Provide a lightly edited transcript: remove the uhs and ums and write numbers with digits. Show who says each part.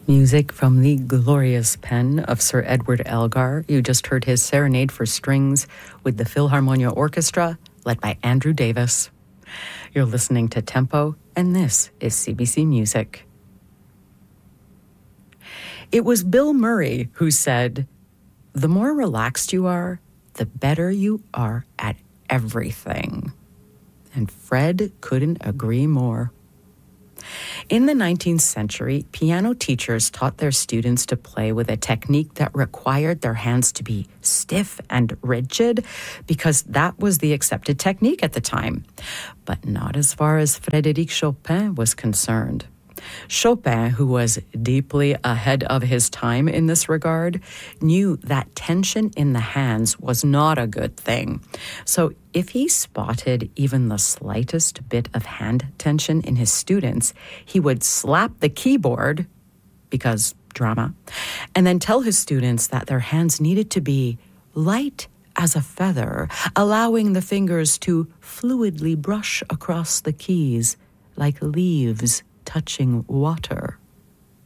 Speaker 1: Music from the glorious pen of Sir Edward Elgar. You just heard his Serenade for Strings with the Philharmonia Orchestra, led by Andrew Davis. You're listening to Tempo, and this is CBC Music. It was Bill Murray who said, "The more relaxed you are, the better you are at everything." And Fred couldn't agree more. In the 19th century, piano teachers taught their students to play with a technique that required their hands to be stiff and rigid because that was the accepted technique at the time, but not as far as Frédéric Chopin was concerned. Chopin, who was deeply ahead of his time in this regard, knew that tension in the hands was not a good thing. So if he spotted even the slightest bit of hand tension in his students, he would slap the keyboard, because drama, and then tell his students that their hands needed to be light as a feather, allowing the fingers to fluidly brush across the keys like leaves touching water.